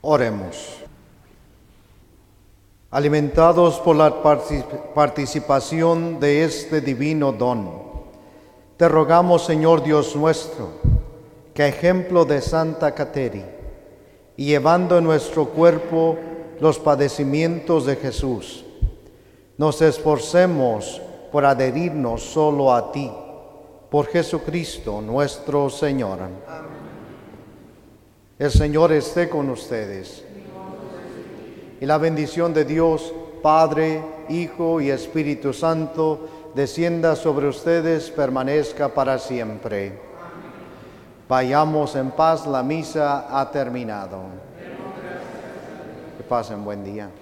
Oremos. Alimentados por la participación de este divino don, te rogamos, Señor Dios nuestro, que a ejemplo de Santa Cateri, y llevando en nuestro cuerpo los padecimientos de Jesús, nos esforcemos por adherirnos solo a ti, por Jesucristo nuestro Señor. Amén. El Señor esté con ustedes. Y la bendición de Dios, Padre, Hijo y Espíritu Santo, descienda sobre ustedes, permanezca para siempre. Vayamos en paz, la misa ha terminado. Que pasen buen día.